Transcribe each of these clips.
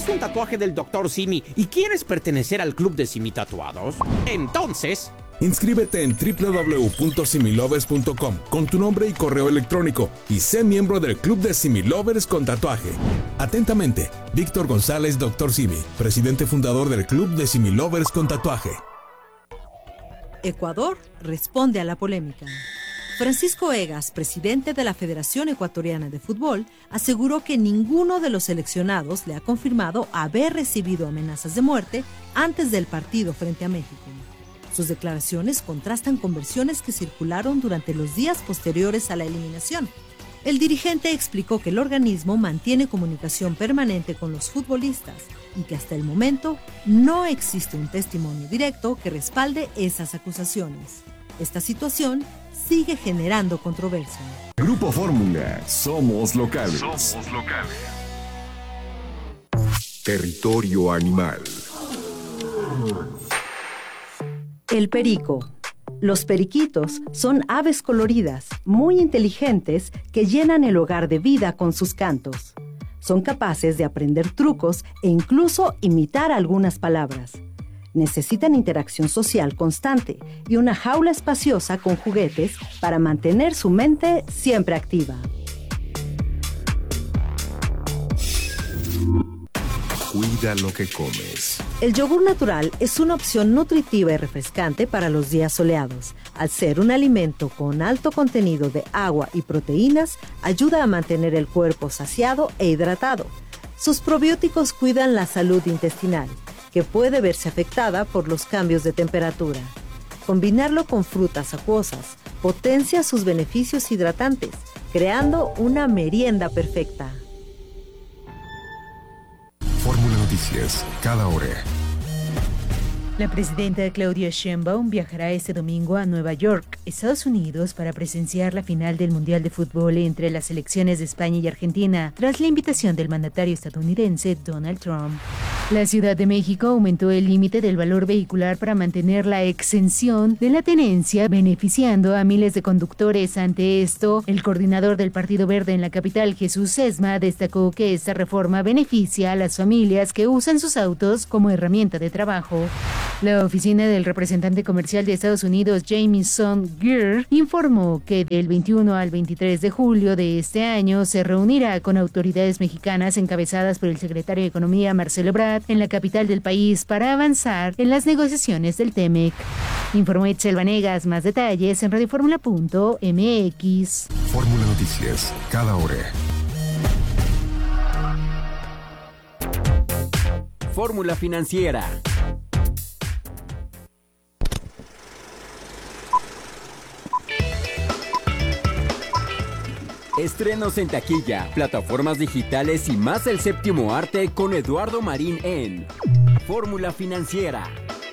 ¿Tienes un tatuaje del Dr. Simi y quieres pertenecer al club de Simi Tatuados? Entonces... inscríbete en www.similovers.com con tu nombre y correo electrónico y sé miembro del Club de Similovers con tatuaje. Atentamente, Víctor González, Dr. Simi, presidente fundador del Club de Similovers con tatuaje. Ecuador responde a la polémica. Francisco Egas, presidente de la Federación Ecuatoriana de Fútbol, aseguró que ninguno de los seleccionados le ha confirmado haber recibido amenazas de muerte antes del partido frente a México. Sus declaraciones contrastan con versiones que circularon durante los días posteriores a la eliminación. El dirigente explicó que el organismo mantiene comunicación permanente con los futbolistas y que hasta el momento no existe un testimonio directo que respalde esas acusaciones. Esta situación sigue generando controversia. Grupo Fórmula, somos locales. Territorio animal. El perico. Los periquitos son aves coloridas, muy inteligentes, que llenan el hogar de vida con sus cantos. Son capaces de aprender trucos e incluso imitar algunas palabras. Necesitan interacción social constante y una jaula espaciosa con juguetes para mantener su mente siempre activa. Cuida lo que comes. El yogur natural es una opción nutritiva y refrescante para los días soleados. Al ser un alimento con alto contenido de agua y proteínas, ayuda a mantener el cuerpo saciado e hidratado. Sus probióticos cuidan la salud intestinal, que puede verse afectada por los cambios de temperatura. Combinarlo con frutas acuosas potencia sus beneficios hidratantes, creando una merienda perfecta. Fórmula Noticias, cada hora. La presidenta Claudia Sheinbaum viajará este domingo a Nueva York, Estados Unidos, para presenciar la final del Mundial de Fútbol entre las selecciones de España y Argentina, tras la invitación del mandatario estadounidense Donald Trump. La Ciudad de México aumentó el límite del valor vehicular para mantener la exención de la tenencia, beneficiando a miles de conductores. Ante esto, el coordinador del Partido Verde en la capital, Jesús Sesma, destacó que esta reforma beneficia a las familias que usan sus autos como herramienta de trabajo. La oficina del representante comercial de Estados Unidos, Jamieson Greer, informó que del 21 al 23 de julio de este año se reunirá con autoridades mexicanas encabezadas por el secretario de Economía, Marcelo Ebrard, en la capital del país para avanzar en las negociaciones del TEMEC. Informó Itzel Vanegas. Más detalles en radioformula.mx. Fórmula Noticias, cada hora. Fórmula Financiera. Estrenos en taquilla, plataformas digitales y más del séptimo arte con Eduardo Marín en Fórmula Financiera.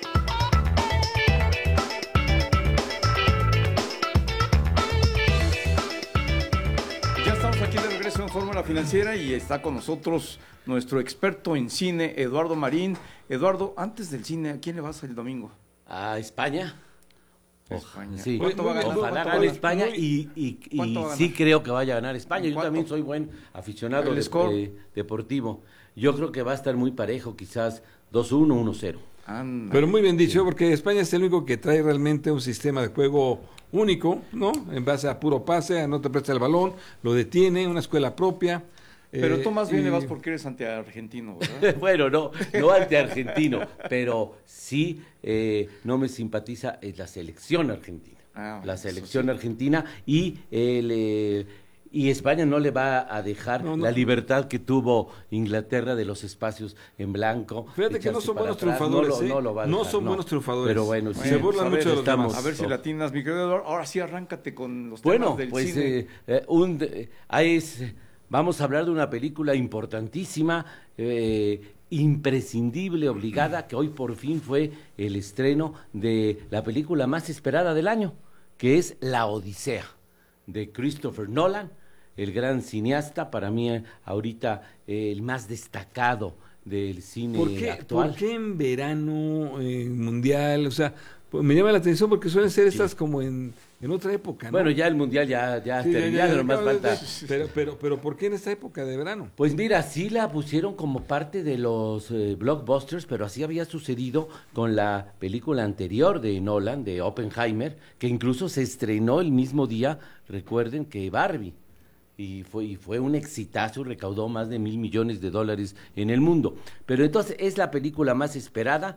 Ya estamos aquí de regreso en Fórmula Financiera y está con nosotros nuestro experto en cine, Eduardo Marín. Eduardo, antes del cine, ¿a quién le vas el domingo? A España. España. Sí. ¿Cuánto va a ganar? Ojalá gane España y sí creo que vaya a ganar España. Yo también soy buen aficionado deportivo. Yo creo que va a estar muy parejo, quizás 2-1, 1-0. Pero muy bien dicho, porque España es el único que trae realmente un sistema de juego único, ¿no? En base a puro pase, no te presta el balón, lo detiene, una escuela propia. Pero tú más bien le vas porque eres antiargentino, ¿verdad? Bueno, no antiargentino, pero sí no me simpatiza la selección argentina. La selección argentina y España no le va a dejar la libertad que tuvo Inglaterra de los espacios en blanco. Fíjate que no son buenos triunfadores, no son buenos triunfadores. Pero bueno, sí, se burlan mucho de los demás. A ver si latinas, mi querido Eduardo. Ahora sí, arráncate con los temas del cine. Vamos a hablar de una película importantísima, imprescindible, obligada, que hoy por fin fue el estreno de la película más esperada del año, que es La Odisea, de Christopher Nolan, el gran cineasta, para mí ahorita el más destacado del cine actual. ¿Por qué en verano mundial? O sea, pues me llama la atención porque suelen ser estas como en en otra época, ¿no? Bueno, ya el mundial ya Sí, terminado, nomás falta. Pero ¿por qué en esta época de verano? Pues mira, sí la pusieron como parte de los blockbusters, pero así había sucedido con la película anterior de Nolan, de Oppenheimer, que incluso se estrenó el mismo día, recuerden, que Barbie. Y fue un exitazo, recaudó más de $1,000 millones en el mundo. Pero entonces es la película más esperada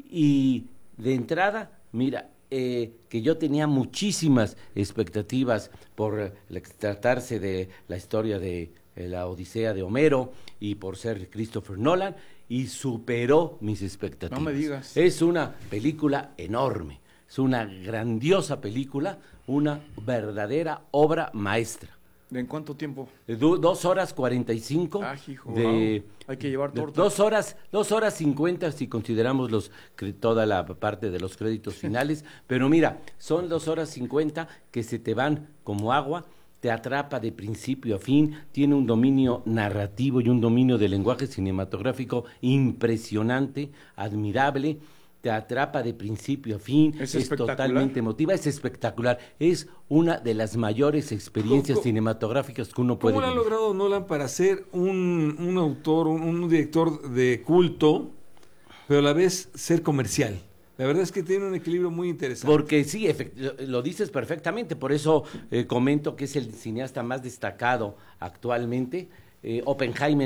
y de entrada, mira, que yo tenía muchísimas expectativas por tratarse de la historia de la Odisea de Homero y por ser Christopher Nolan, y superó mis expectativas. No me digas. Es una película enorme, es una grandiosa película, una verdadera obra maestra. ¿En cuánto tiempo? 2 horas 45. Ah, hijo, de, hay que llevar torta. 2 horas 50 si consideramos toda la parte de los créditos finales. Pero mira, son 2 horas 50 que se te van como agua, te atrapa de principio a fin, tiene un dominio narrativo y un dominio del lenguaje cinematográfico impresionante, admirable. Te atrapa de principio a fin, es totalmente emotiva, es espectacular, es una de las mayores experiencias cinematográficas que uno puede vivir. ¿Cómo lo ha logrado Nolan para ser un autor, un director de culto, pero a la vez ser comercial? La verdad es que tiene un equilibrio muy interesante. Porque sí, lo dices perfectamente, por eso comento que es el cineasta más destacado actualmente. Oppenheimer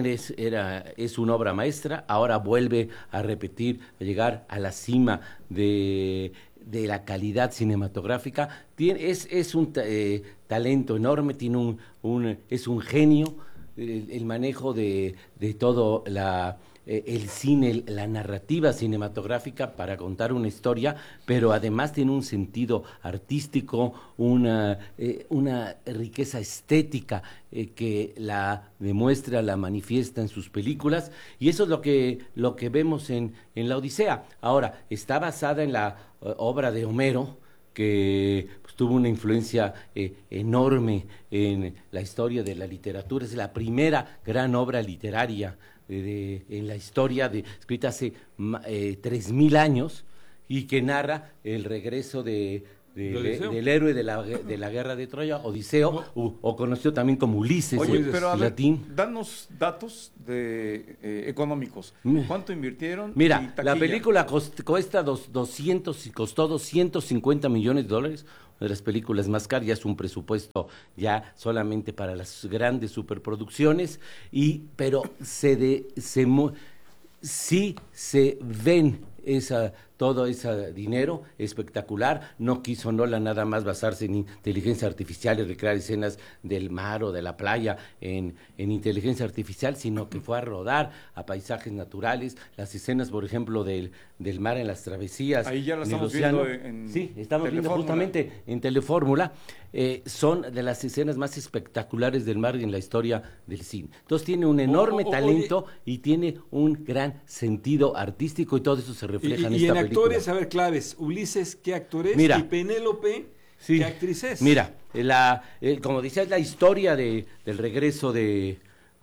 es una obra maestra, ahora vuelve a repetir, a llegar a la cima de la calidad cinematográfica. Es un talento enorme, es un genio, el manejo de todo el cine, la narrativa cinematográfica para contar una historia, pero además tiene un sentido artístico, una riqueza estética que la demuestra, la manifiesta en sus películas, y eso es lo que vemos en la Odisea. Ahora, está basada en la obra de Homero, que pues, tuvo una influencia enorme en la historia de la literatura. Es la primera gran obra literaria en la historia, escrita hace 3,000 años, y que narra el regreso del héroe de la guerra de Troya, Odiseo, o conocido también como Ulises. Oye, pero a ver, latín. danos datos económicos. ¿Cuánto invirtieron? Mira, la película costó $250 millones, una de las películas más caras, ya es un presupuesto ya solamente para las grandes superproducciones, pero sí se ven todo ese dinero espectacular. No quiso Nolan nada más basarse en inteligencia artificial y recrear escenas del mar o de la playa en inteligencia artificial, sino que fue a rodar a paisajes naturales, las escenas, por ejemplo, del mar en las travesías. Ahí ya la en estamos el océano. viendo en Sí, estamos viendo Telefórmula. justamente en Telefórmula. Son de las escenas más espectaculares del mar en la historia del cine. Entonces tiene un enorme talento y tiene un gran sentido artístico, y todo eso se refleja en esta película. Actores, a ver, claves. Ulises, ¿qué actor es? Mira, y Penélope, sí, ¿qué actriz es? Mira, como decía, es la historia del regreso de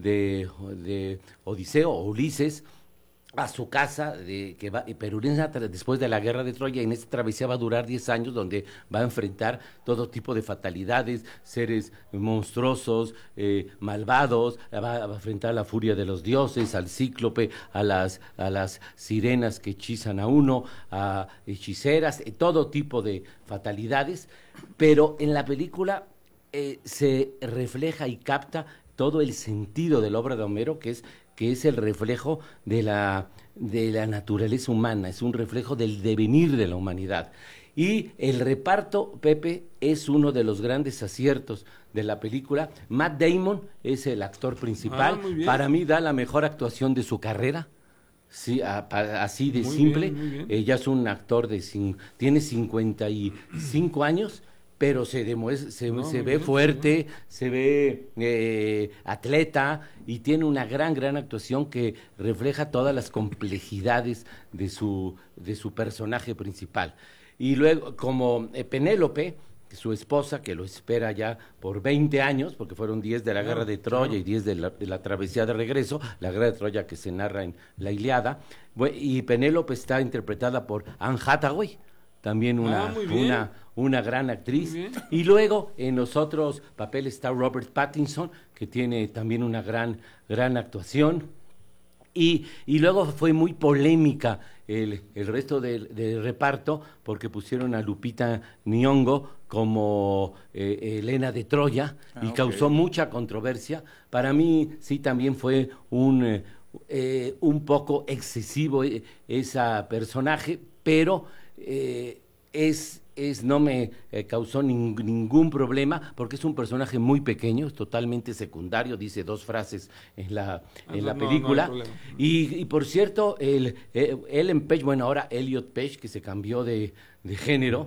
Odiseo o Ulises a su casa, pero después de la guerra de Troya. En esta travesía va a durar 10 años, donde va a enfrentar todo tipo de fatalidades, seres monstruosos, malvados, va a enfrentar la furia de los dioses, al cíclope, a las sirenas que hechizan a uno, a hechiceras, todo tipo de fatalidades, pero en la película se refleja y capta todo el sentido de la obra de Homero, que es el reflejo de la naturaleza humana, es un reflejo del devenir de la humanidad. Y el reparto, Pepe, es uno de los grandes aciertos de la película. Matt Damon es el actor principal. Para mí da la mejor actuación de su carrera. Sí, así de muy simple. Bien. Ella es un actor tiene 55 años, pero se ve fuerte, se ve atleta, y tiene una gran actuación que refleja todas las complejidades de su personaje principal. Y luego, como Penélope, su esposa, que lo espera ya por 20 años, porque fueron 10 de la guerra de Troya y 10 de la travesía de regreso, la guerra de Troya que se narra en la Ilíada, y Penélope está interpretada por Anne Hathaway, también una gran actriz. Y luego en los otros papeles está Robert Pattinson, que tiene también una gran actuación. Y luego fue muy polémica el resto del reparto, porque pusieron a Lupita Nyong'o como Helena de Troya, y causó mucha controversia. Para mí sí también fue un poco excesivo ese personaje, pero no me causó ningún problema, porque es un personaje muy pequeño, es totalmente secundario, dice 2 frases en la película. No y por cierto, Ellen Page, bueno, ahora Elliot Page, que se cambió de género,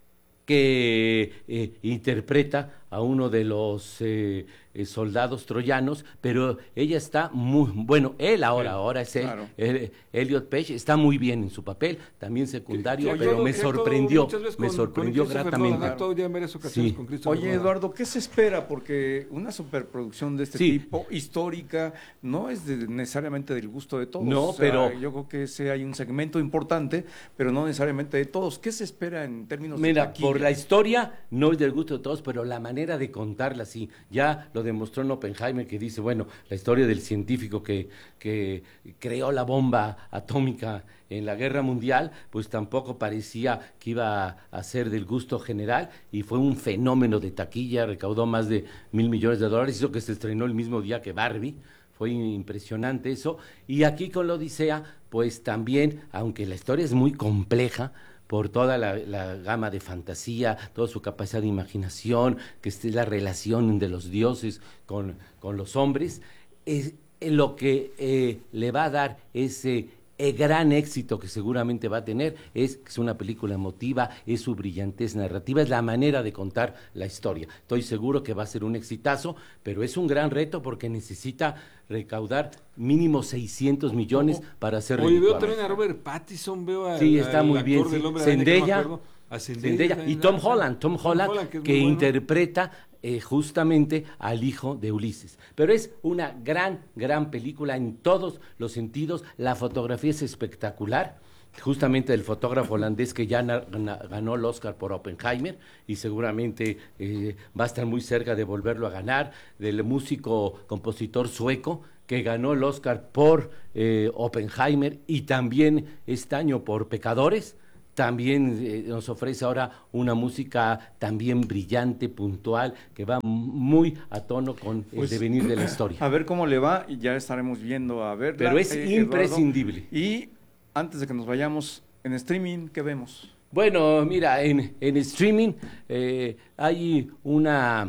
que interpreta a uno de los soldados troyanos, pero ella está muy, bueno, él ahora es claro. Elliot Page, está muy bien en su papel, también secundario, pero me sorprendió gratamente. Sí. Oye, Eduardo, ¿qué se espera? Porque una superproducción de este tipo, histórica, no es necesariamente del gusto de todos. No, pero yo creo que hay un segmento importante, pero no necesariamente de todos. ¿Qué se espera en términos de taquilla? Por la historia no es del gusto de todos, pero la manera de contarla sí. Ya lo demostró en Oppenheimer, que dice, bueno, la historia del científico que creó la bomba atómica en la Guerra Mundial, pues tampoco parecía que iba a ser del gusto general, y fue un fenómeno de taquilla, recaudó más de $1,000 millones, hizo que se estrenó el mismo día que Barbie. Fue impresionante eso. Y aquí con la Odisea, pues también, aunque la historia es muy compleja, por toda la gama de fantasía, toda su capacidad de imaginación, que es la relación de los dioses con los hombres, lo que le va a dar ese gran éxito que seguramente va a tener es que es una película emotiva, es su brillantez narrativa, es la manera de contar la historia. Estoy seguro que va a ser un exitazo, pero es un gran reto porque necesita recaudar mínimo 600 millones para hacer redituable. Oye, veo también a Robert Pattinson, veo a sí, está muy bien, sí. Zendaya y Tom Holland, que interpreta justamente al hijo de Ulises. Pero es una gran película en todos los sentidos. La fotografía es espectacular, justamente del fotógrafo holandés que ya ganó el Oscar por Oppenheimer, y seguramente va a estar muy cerca de volverlo a ganar, del músico compositor sueco que ganó el Oscar por Oppenheimer y también este año por Pecadores. También nos ofrece ahora una música también brillante, puntual, que va muy a tono con el devenir de la historia. A ver cómo le va, y ya estaremos viendo a ver. Pero es imprescindible. Eduardo. Y antes de que nos vayamos, en streaming, ¿qué vemos? Bueno, mira, en streaming hay una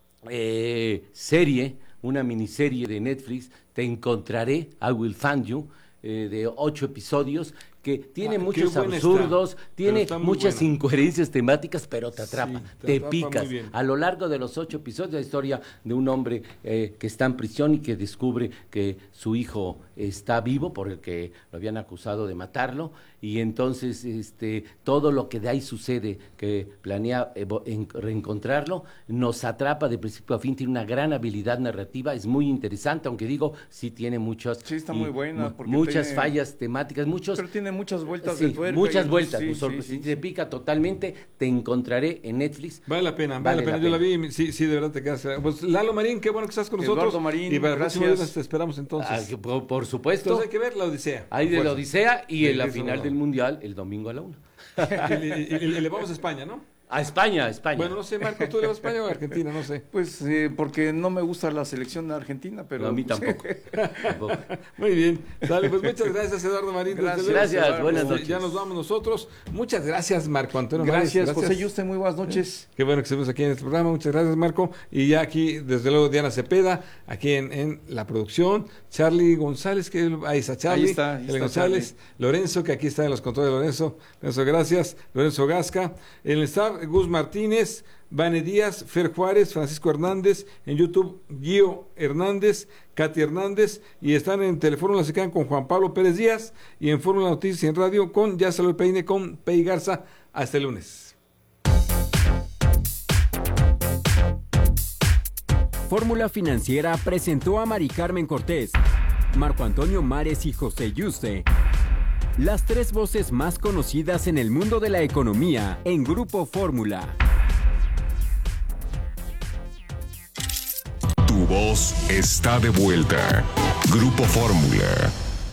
una miniserie de Netflix, Te Encontraré, I Will Find You, de 8 episodios, que tiene muchos absurdos, tiene muchas incoherencias temáticas, pero te atrapa, te picas. A lo largo de los 8 episodios, la historia de un hombre que está en prisión y que descubre que su hijo está vivo, por el que lo habían acusado de matarlo, y entonces todo lo que de ahí sucede, que planea reencontrarlo, nos atrapa de principio a fin. Tiene una gran habilidad narrativa, es muy interesante, aunque digo, sí tiene muchas muy buena, muchas fallas temáticas, pero tiene muchas vueltas de tuerca. Muchas vueltas, si te pica totalmente. Te Encontraré en Netflix. Vale la pena, yo la vi, sí, de verdad te quedas. Pues Lalo Marín, qué bueno que estás con nosotros. Eduardo Marín, y para gracias. el próximo día te esperamos entonces. Por supuesto. Entonces hay que ver la Odisea. Hay de la Odisea y en la final del Mundial el domingo a la 1. y le vamos a España, ¿no? A España. Bueno, no sé, Marco, ¿tú le vas a España o a Argentina? No sé. Pues porque no me gusta la selección de Argentina, pero... No, a mí tampoco. Muy bien. Dale, pues muchas gracias, Eduardo Marín. Gracias, buenas noches. Ya nos vamos nosotros. Muchas gracias, Marco Antonio. Gracias, José Yuste, muy buenas noches. Qué bueno que estemos aquí en este programa. Muchas gracias, Marco. Y ya aquí, desde luego, Diana Cepeda, aquí en la producción. Charlie González, ahí está Charlie. Ahí está González. Charlie. Lorenzo, que aquí está en los controles de Lorenzo, gracias. Lorenzo Gasca. En el staff, Gus Martínez, Vane Díaz, Fer Juárez, Francisco Hernández, en YouTube, Guío Hernández, Katy Hernández, y están en Telefórmula, se quedan con Juan Pablo Pérez Díaz, y en Fórmula Noticias y en Radio con Ya Salió el Peine, con Pei Garza. Hasta el lunes. Fórmula Financiera presentó a Mari Carmen Cortés, Marco Antonio Mares y José Yuste. Las 3 voces más conocidas en el mundo de la economía en Grupo Fórmula. Tu voz está de vuelta. Grupo Fórmula.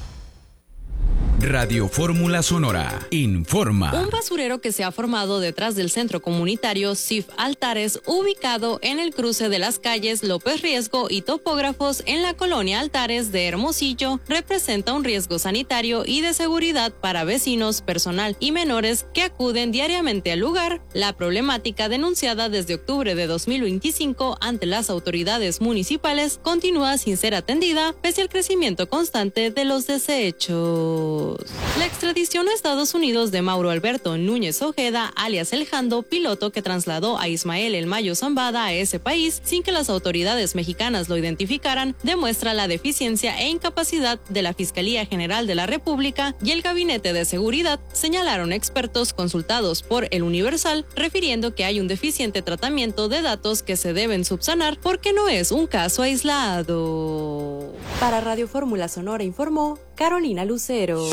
Radio Fórmula Sonora informa. Un basurero que se ha formado detrás del centro comunitario CIF Altares, ubicado en el cruce de las calles López Riesgo y Topógrafos en la colonia Altares de Hermosillo, representa un riesgo sanitario y de seguridad para vecinos, personal y menores que acuden diariamente al lugar. La problemática, denunciada desde octubre de 2025 ante las autoridades municipales, continúa sin ser atendida pese al crecimiento constante de los desechos. La extradición a Estados Unidos de Mauro Alberto Núñez Ojeda, alias El Jando, piloto que trasladó a Ismael El Mayo Zambada a ese país sin que las autoridades mexicanas lo identificaran, demuestra la deficiencia e incapacidad de la Fiscalía General de la República y el Gabinete de Seguridad, señalaron expertos consultados por El Universal, refiriendo que hay un deficiente tratamiento de datos que se deben subsanar porque no es un caso aislado. Para Radio Fórmula Sonora informó Carolina Lucero.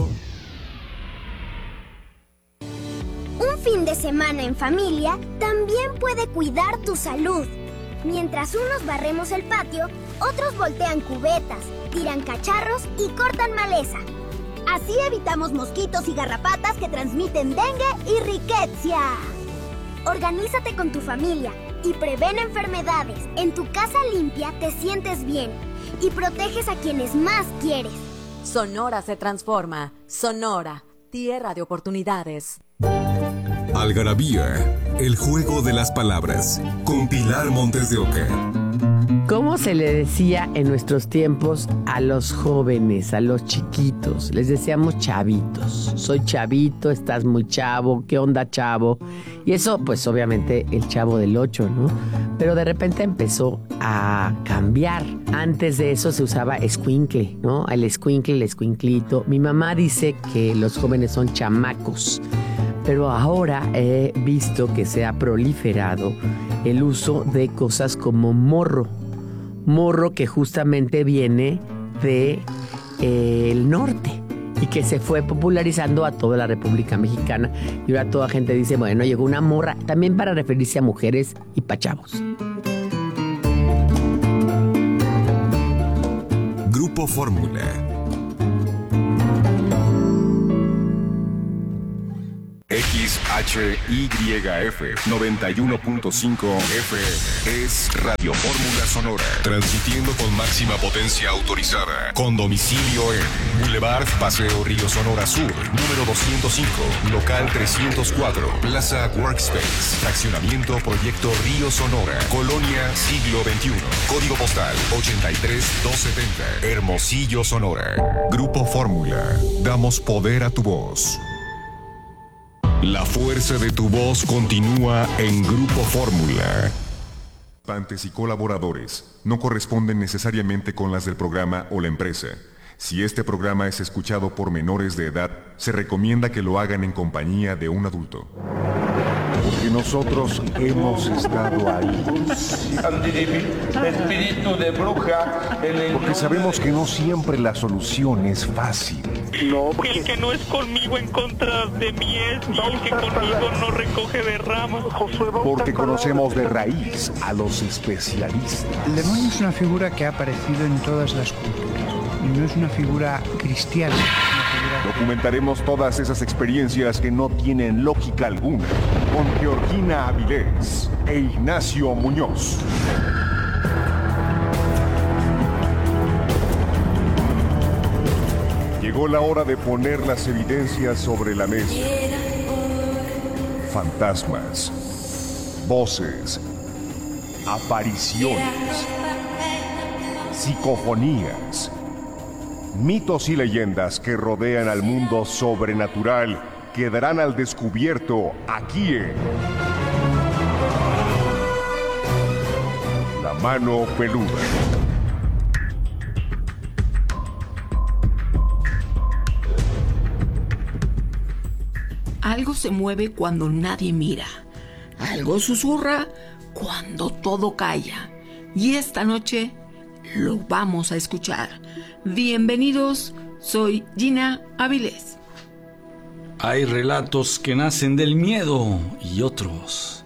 Un fin de semana en familia también puede cuidar tu salud. Mientras unos barremos el patio, otros voltean cubetas, tiran cacharros y cortan maleza. Así evitamos mosquitos y garrapatas que transmiten dengue y riqueza. Organízate con tu familia y prevén enfermedades. En tu casa limpia te sientes bien y proteges a quienes más quieres. Sonora se transforma. Sonora, tierra de oportunidades. Algarabía, el juego de las palabras, con Pilar Montes de Oca. ¿Cómo se le decía en nuestros tiempos a los jóvenes, a los chiquitos? Les decíamos chavitos. Soy chavito, estás muy chavo, ¿qué onda, chavo? Y eso, pues obviamente el Chavo del 8, ¿no? Pero de repente empezó a cambiar. Antes de eso se usaba escuincle, ¿no? El escuincle, el escuinclito. Mi mamá dice que los jóvenes son chamacos. Pero ahora he visto que se ha proliferado el uso de cosas como morro. Morro que justamente viene de el norte y que se fue popularizando a toda la República Mexicana. Y ahora toda gente dice, bueno, llegó una morra, también para referirse a mujeres y pa' chavos. Grupo Fórmula. XHYF 91.5 FM es Radio Fórmula Sonora, transmitiendo con máxima potencia autorizada, con domicilio en Boulevard Paseo Río Sonora Sur, número 205, local 304, Plaza Workspace, fraccionamiento Proyecto Río Sonora, Colonia Siglo XXI, código postal 83270, Hermosillo, Sonora. Grupo Fórmula, damos poder a tu voz. La fuerza de tu voz continúa en Grupo Fórmula. Participantes y colaboradores no corresponden necesariamente con las del programa o la empresa. Si este programa es escuchado por menores de edad, se recomienda que lo hagan en compañía de un adulto. Porque nosotros hemos estado ahí. Espíritu de bruja. Porque sabemos que no siempre la solución es fácil. No, el que no es conmigo en contra de mí es, y el que conmigo no recoge de ramas. Porque conocemos de raíz a los especialistas. El demonio es una figura que ha aparecido en todas las culturas. Y no es una figura cristiana. Documentaremos todas esas experiencias que no tienen lógica alguna con Georgina Avilés e Ignacio Muñoz. Llegó la hora de poner las evidencias sobre la mesa. Fantasmas, voces, apariciones, psicofonías, mitos y leyendas que rodean al mundo sobrenatural quedarán al descubierto aquí en La Mano Peluda. Algo se mueve cuando nadie mira. Algo susurra cuando todo calla. Y esta noche lo vamos a escuchar. Bienvenidos, soy Gina Avilés. Hay relatos que nacen del miedo y otros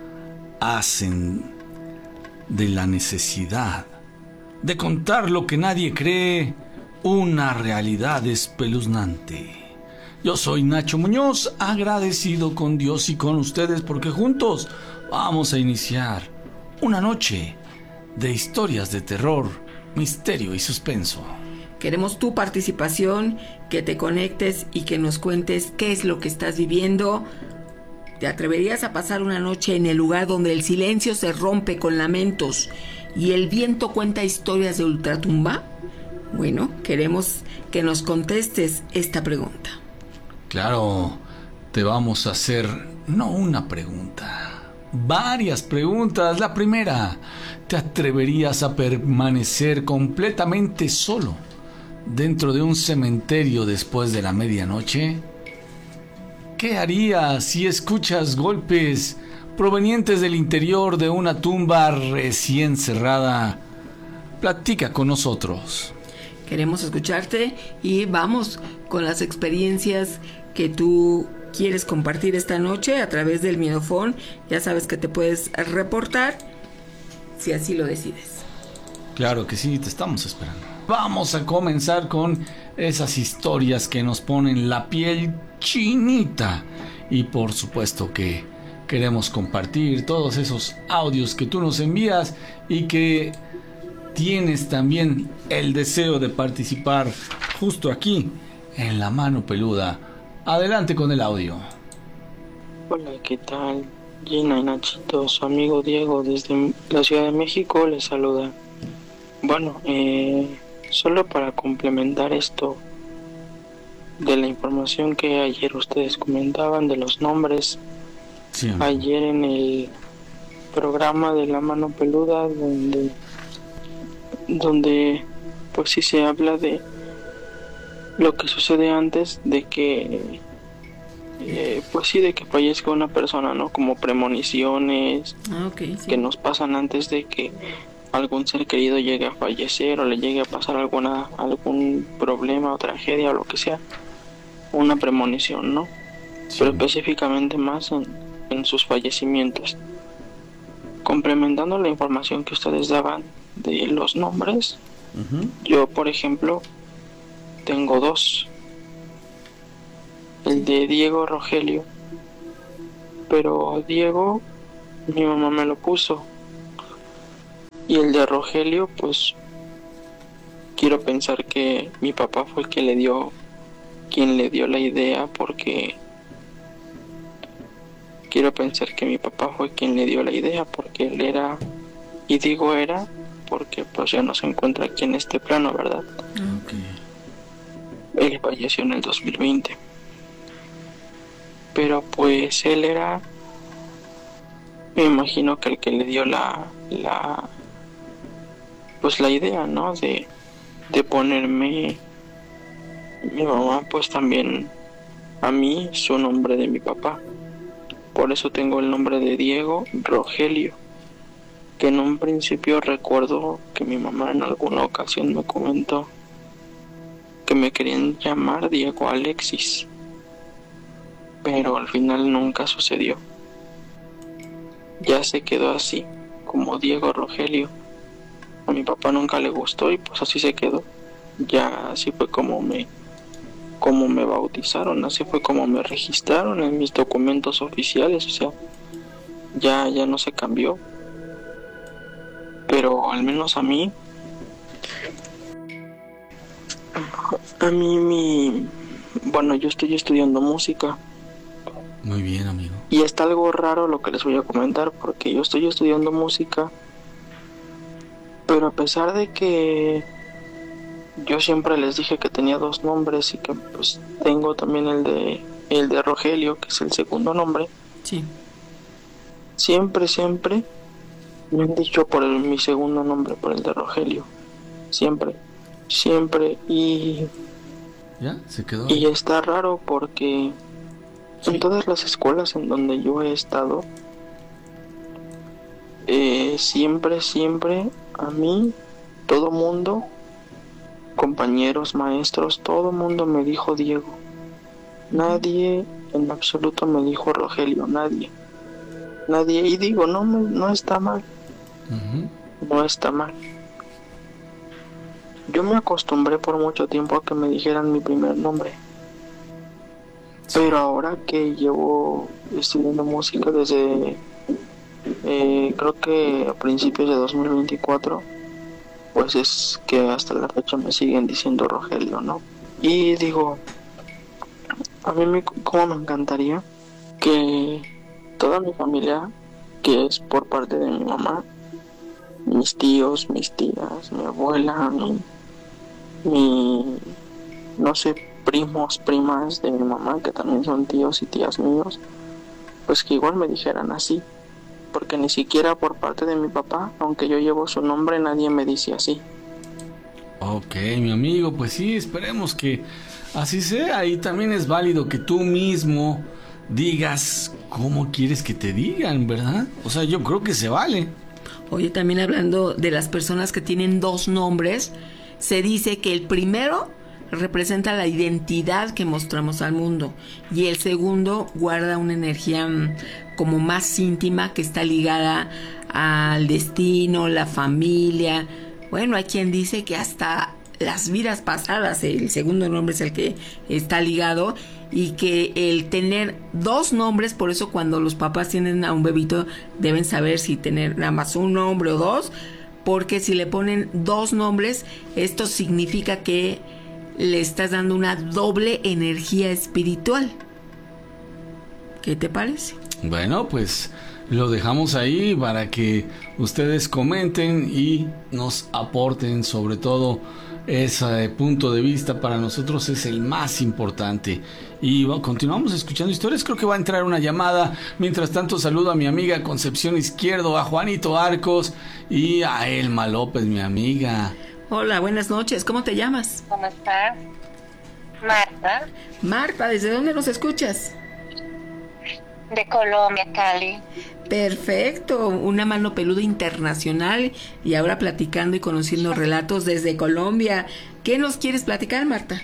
hacen de la necesidad de contar lo que nadie cree una realidad espeluznante. Yo soy Nacho Muñoz, agradecido con Dios y con ustedes porque juntos vamos a iniciar una noche de historias de terror, misterio y suspenso. Queremos tu participación, que te conectes y que nos cuentes qué es lo que estás viviendo. ¿Te atreverías a pasar una noche en el lugar donde el silencio se rompe con lamentos y el viento cuenta historias de ultratumba? Bueno, queremos que nos contestes esta pregunta. Claro, te vamos a hacer no una pregunta, varias preguntas. La primera, ¿te atreverías a permanecer completamente solo dentro de un cementerio después de la medianoche? ¿Qué harías si escuchas golpes provenientes del interior de una tumba recién cerrada? Platica con nosotros. Queremos escucharte y vamos con las experiencias que tú quieres compartir esta noche a través del Miedofón. Ya sabes que te puedes reportar si así lo decides. Claro que sí, te estamos esperando. Vamos a comenzar con esas historias que nos ponen la piel chinita. Y por supuesto que queremos compartir todos esos audios que tú nos envías y que tienes también el deseo de participar justo aquí en La Mano Peluda. Adelante con el audio. Hola, ¿qué tal? Gina y Nachito, su amigo Diego desde la Ciudad de México les saluda. Bueno, solo para complementar esto de la información que ayer ustedes comentaban de los nombres. Sí. Ayer en el programa de La Mano Peluda donde pues sí se habla de lo que sucede antes de que pues sí, de que fallezca una persona, ¿no? Como premoniciones Okay, sí. que nos pasan antes de que algún ser querido llegue a fallecer o le llegue a pasar algún problema o tragedia o lo que sea. Una premonición, ¿no? Sí. Pero específicamente más en sus fallecimientos. Complementando la información que ustedes daban de los nombres, yo, por ejemplo, tengo dos. El de Diego Rogelio, pero Diego mi mamá me lo puso, y el de Rogelio pues quiero pensar que mi papá fue quien le dio la idea, porque quiero pensar que mi papá fue quien le dio la idea, porque él era, y digo era porque pues ya no se encuentra aquí en este plano, ¿verdad? Okay. Él falleció en el 2020. Pero pues él era, me imagino que el que le dio la idea, ¿no? De ponerme mi mamá, pues también a mí su nombre de mi papá. Por eso tengo el nombre de Diego Rogelio, que en un principio recuerdo que mi mamá en alguna ocasión me comentó que me querían llamar Diego Alexis, pero al final nunca sucedió. Ya se quedó así, como Diego Rogelio. A mi papá nunca le gustó y pues así se quedó. Ya así fue como me bautizaron, así fue como me registraron en mis documentos oficiales, o sea, ya no se cambió. Pero al menos a mí bueno, yo estoy estudiando música. Muy bien, amigo. Y está algo raro lo que les voy a comentar, porque yo estoy estudiando música, pero a pesar de que yo siempre les dije que tenía dos nombres y que pues tengo también el de Rogelio, que es el segundo nombre. Sí. Siempre me han dicho por mi segundo nombre, por el de Rogelio. Siempre. Y ya se quedó. Y está raro porque en todas las escuelas en donde yo he estado, siempre a mí, todo mundo, compañeros, maestros, todo mundo me dijo Diego. Nadie en absoluto me dijo Rogelio, nadie. Y digo, no está mal. No está mal. Yo me acostumbré por mucho tiempo a que me dijeran mi primer nombre. Pero ahora que llevo estudiando música desde creo que a principios de 2024, pues es que hasta la fecha me siguen diciendo Rogelio, ¿no? Y digo, a mí como me encantaría que toda mi familia, que es por parte de mi mamá, mis tíos, mis tías, mi abuela, no sé, primos, primas de mi mamá, que también son tíos y tías míos, pues que igual me dijeran así, porque ni siquiera por parte de mi papá, aunque yo llevo su nombre, nadie me dice así. Ok, mi amigo, pues sí, esperemos que así sea. Y también es válido que tú mismo digas cómo quieres que te digan, ¿verdad? O sea, yo creo que se vale. Oye, también hablando de las personas que tienen dos nombres, se dice que el primero representa la identidad que mostramos al mundo y el segundo guarda una energía como más íntima que está ligada al destino, la familia. Bueno, hay quien dice que hasta las vidas pasadas el segundo nombre es el que está ligado, y que el tener dos nombres, por eso cuando los papás tienen a un bebito deben saber si tener nada más un nombre o dos, porque si le ponen dos nombres, esto significa que le estás dando una doble energía espiritual. ¿Qué te parece? Bueno, pues lo dejamos ahí para que ustedes comenten y nos aporten, sobre todo ese punto de vista para nosotros es el más importante. Y continuamos escuchando historias. Creo que va a entrar una llamada. Mientras tanto, saludo a mi amiga Concepción Izquierdo, a Juanito Arcos y a Elma López, mi amiga. Hola, buenas noches. ¿Cómo te llamas? ¿Cómo estás? Marta. Marta, ¿desde dónde nos escuchas? De Colombia, Cali. Perfecto, una mano peluda internacional y ahora platicando y conociendo relatos desde Colombia. ¿Qué nos quieres platicar, Marta?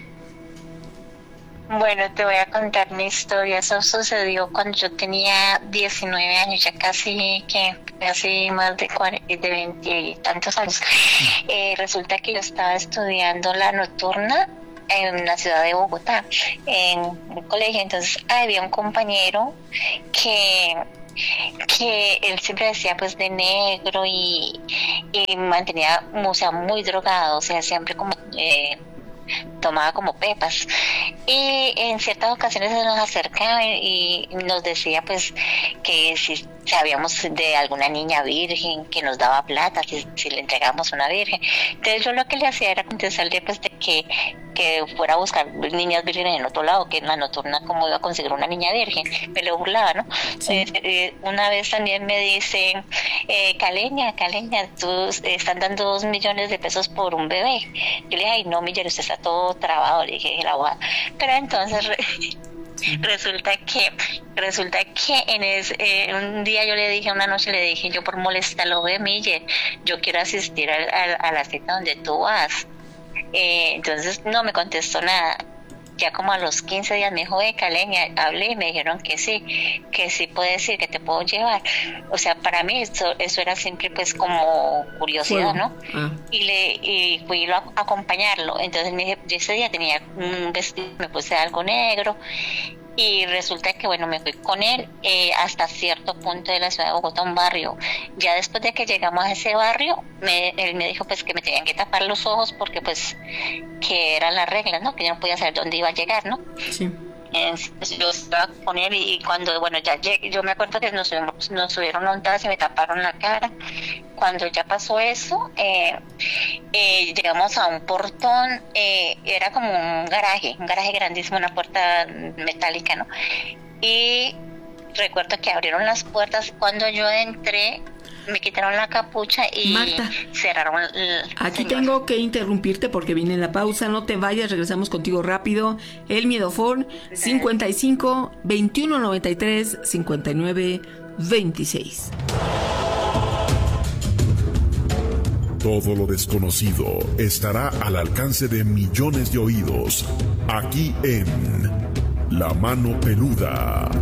Bueno, te voy a contar mi historia. Eso sucedió cuando yo tenía 19 años, ya casi más de 20 y tantos años. Resulta que yo estaba estudiando la nocturna en la ciudad de Bogotá, en un colegio. Entonces había un compañero que él siempre decía pues de negro y mantenía, o sea, muy drogado, o sea, siempre como tomaba como pepas, y en ciertas ocasiones se nos acercaba y nos decía pues que si sabíamos de alguna niña virgen que nos daba plata, si le entregamos una virgen. Entonces yo lo que le hacía era contestarle pues de que fuera a buscar niñas vírgenes en otro lado, que en la nocturna como iba a conseguir una niña virgen. Me lo burlaba, ¿no? Sí. Una vez también me dice, Caleña, tú están dando 2 millones de pesos por un bebé. Yo le dije, ay no, Miller, usted está todo trabado, le dije, la abogada. Pero entonces resulta que un día yo le dije, una noche le dije, yo por molestarlo, ve, Miller, yo quiero asistir a la cita donde tú vas. Entonces no me contestó nada. Ya como a los 15 días me dijo, Caleña, hablé y me dijeron que sí puedes ir, que te puedo llevar. O sea, para mí eso era siempre pues como curiosidad, ¿no? Y fui a acompañarlo. Entonces me dije, yo ese día tenía un vestido, me puse algo negro. Y resulta que, bueno, me fui con él hasta cierto punto de la ciudad de Bogotá, un barrio. Ya después de que llegamos a ese barrio, él me dijo pues que me tenían que tapar los ojos porque pues que eran las reglas, ¿no? Que yo no podía saber dónde iba a llegar, ¿no? Sí. Yo estaba con él y cuando, bueno, ya llegué, yo me acuerdo que nos subieron a un taxi y me taparon la cara. Cuando ya pasó eso, llegamos a un portón, era como un garaje grandísimo, una puerta metálica, ¿no? Y recuerdo que abrieron las puertas. Cuando yo entré, me quitaron la capucha y Marta, cerraron aquí tengo que interrumpirte porque viene la pausa. No te vayas, regresamos contigo rápido. El Miedofón 55 21 93 59 26. Todo lo desconocido estará al alcance de millones de oídos, aquí en La mano peluda.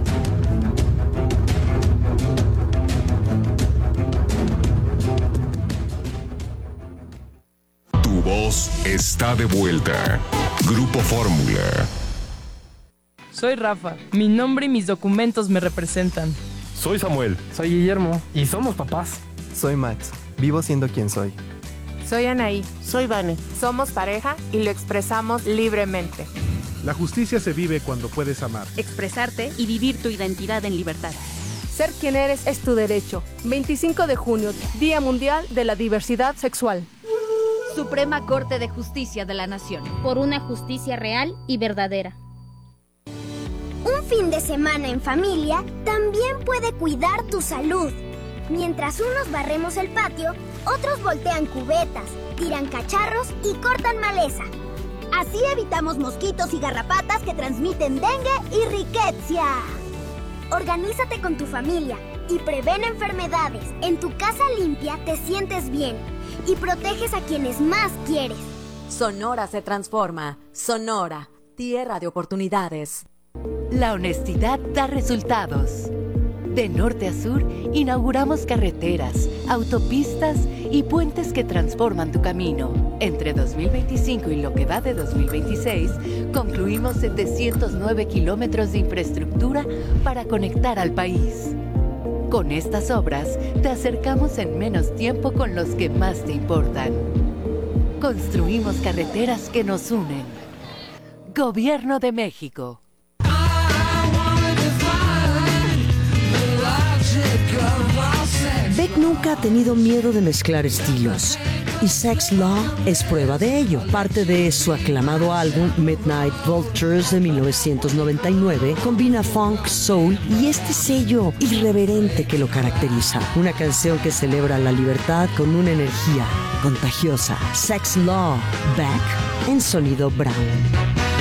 Tu voz está de vuelta. Grupo Fórmula. Soy Rafa. Mi nombre y mis documentos me representan. Soy Samuel. Soy Guillermo. Y somos papás. Soy Max. Vivo siendo quien soy. Soy Anaí. Soy Vane. Somos pareja y lo expresamos libremente. La justicia se vive cuando puedes amar, expresarte y vivir tu identidad en libertad. Ser quien eres es tu derecho. 25 de junio, Día Mundial de la Diversidad Sexual. Suprema Corte de Justicia de la Nación. Por una justicia real y verdadera. Un fin de semana en familia también puede cuidar tu salud. Mientras unos barremos el patio, otros voltean cubetas, tiran cacharros y cortan maleza. Así evitamos mosquitos y garrapatas que transmiten dengue y riqueza. Organízate con tu familia y prevén enfermedades. En tu casa limpia te sientes bien y proteges a quienes más quieres. Sonora se transforma. Sonora, tierra de oportunidades. La honestidad da resultados. De norte a sur, inauguramos carreteras, autopistas y puentes que transforman tu camino. Entre 2025 y lo que va de 2026, concluimos 709 kilómetros de infraestructura para conectar al país. Con estas obras, te acercamos en menos tiempo con los que más te importan. Construimos carreteras que nos unen. Gobierno de México. Beck nunca ha tenido miedo de mezclar estilos, y Sex Law es prueba de ello. Parte de su aclamado álbum Midnight Vultures de 1999 combina funk, soul y este sello irreverente que lo caracteriza. Una canción que celebra la libertad con una energía contagiosa. Sex Law, Beck en sonido Brown.